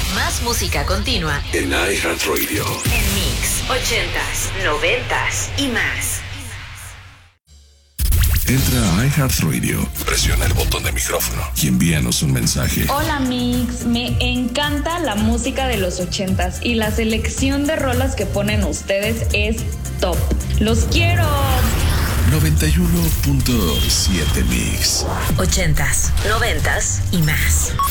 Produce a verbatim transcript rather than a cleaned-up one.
Más música continua en iHeartRadio. En Mix, ochentas, noventas y más. Entra a iHeartRadio, presiona el botón de micrófono y envíanos un mensaje. Hola Mix, me encanta la música de los ochentas y la selección de rolas que ponen ustedes es top. ¡Los quiero! noventa y uno punto siete Mix. Ochentas, noventas y más.